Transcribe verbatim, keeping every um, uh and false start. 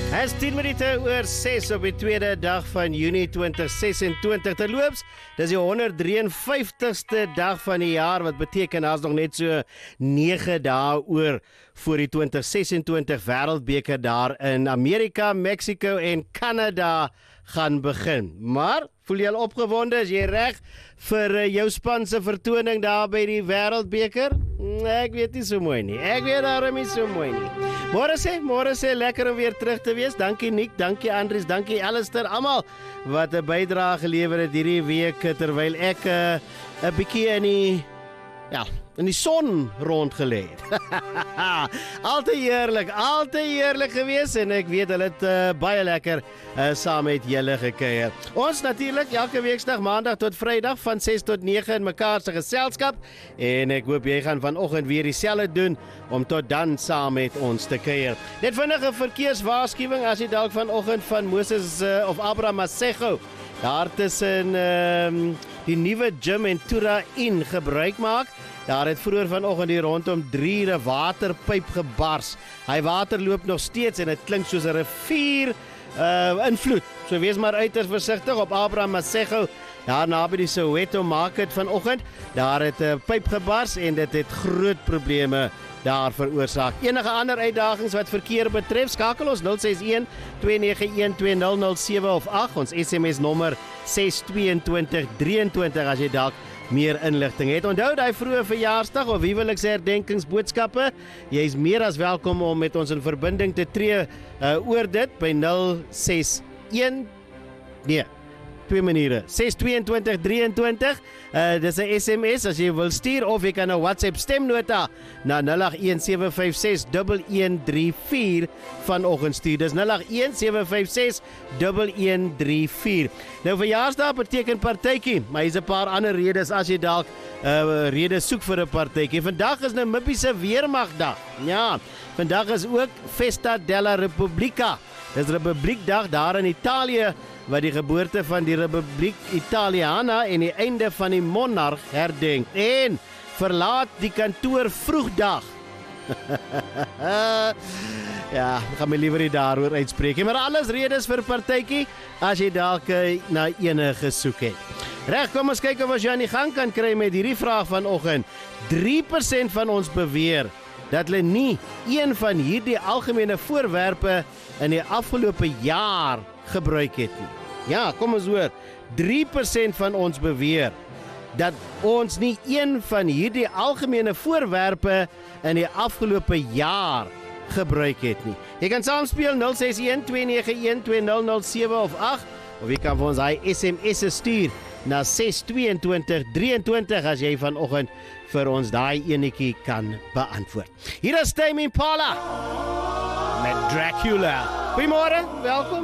As tien minute oor ses op die tweede dag van Junie twintig sesentwintig terloops, dis die honderd drieënvyftigste dag van die jaar, wat beteken as nog net so nege dae oor voor die twintig sesentwintig Wêreldbeker daar in Amerika, Mexico en Kanada gaan begin. Maar voel jy al opgewonde? Is jy reg vir jou span se vertoning daar by die Wêreldbeker? Ek weet nie so mooi nie. Ek weet daarom nie so mooi nie. Môre sê, môre sê, lekker om weer terug te wees. Dankie Nick, dankie Andries, dankie Alistair, almal wat 'n bydrae gelewer het hierdie week terwyl ek 'n uh, bietjie in die ja, in die son rondgelê het. Altyd heerlik, altyd heerlik gewees en ek weet hulle het uh, baie lekker uh, saam met julle gekuier. Ons natuurlik elke weeksdag maandag tot Vrydag van ses tot nege in mekaar se geselskap en ek hoop jy gaan vanoggend weer dieselfde doen om tot dan saam met ons te kuier. Net vinnige verkeerswaarskuwing as jy dalk vanoggend van Moses uh, of Abraham Masego daar tussen uh, die nuwe gym en Tura in gebruik maak. Daar het vroeër vanoggend hier rondom drie 'n waterpyp gebars. Hy water loop nog steeds en dit klink soos 'n rivier uh, in vloed. So wees maar uiters versigtig op Abraham Masego. Daar naby die Soweto Market vanoggend. Daar het 'n pyp gebars en dit het groot probleme daar veroorsaak. Enige ander uitdagings wat verkeer betref, skakel ons nul ses een twee nege een twee nul nul sewe of agt, ons S M S nommer ses twee twee drie twee as jy dalk meer inligting het. Onthou daai vroeë verjaarsdag of huweliksherdenkingsboodskappe. Jy is meer as welkom om met ons in verbinding te tree uh, oor dit by nul ses een nee twee maniere, ses twee twee drie twee, uh, dis 'n S M S as jy wil stuur of jy kan 'n WhatsApp stemnota na nul agt een sewe vyf ses een een drie vier vanoggend stuur. Dis nul agt een sewe vyf ses een een drie vier. Nou verjaarsdag beteken partytjie, maar hier's 'n paar ander redes as jy dalk uh, redes soek vir 'n partytjie. Vandag is Namibië se weermagdag. Ja, vandag is ook Festa della Repubblica. Dis Republiekdag daar in Italië, wat die geboorte van die Republiek Italiana en die einde van die monarg herdenk. En verlaat die kantoor vroegdag. Ja, ek gaan my liewer nie daaroor uitspreek, maar alles redes vir partytjie as jy dalk na ene gesoek het. Reg, kom ons kyk of ons jou aan die gang kan kry met hierdie vraag vanoggend. drie persent van ons beweer dat hulle nie een van hierdie algemene voorwerpe in die afgelope jaar gebruik het nie. Ja, kom ons hoor. drie persent van ons beweer dat ons nie een van hierdie algemene voorwerpe in die afgelope jaar gebruik het nie. Jy kan saamspeel nul ses een twee nege een twee nul nul sewe of agt of jy kan vir ons hy S M S stuur na ses twee twee drie twee as jy vanoggend vir ons daai enetjie kan beantwoord. Hier is Tame Impala met Dracula. Goeiemôre, welkom.